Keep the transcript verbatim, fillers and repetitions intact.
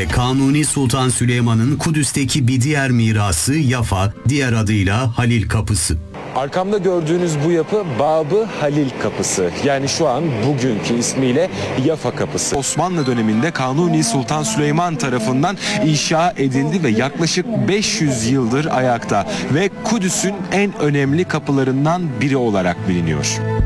ve Kanuni Sultan Süleyman'ın Kudüs'teki bir diğer mirası Yafa, diğer adıyla Halil Kapısı. Arkamda gördüğünüz bu yapı Babı Halil Kapısı. Yani şu an bugünkü ismiyle Yafa Kapısı. Osmanlı döneminde Kanuni Sultan Süleyman tarafından inşa edildi ve yaklaşık beş yüz yıldır ayakta ve Kudüs'ün en önemli kapılarından biri olarak biliniyor.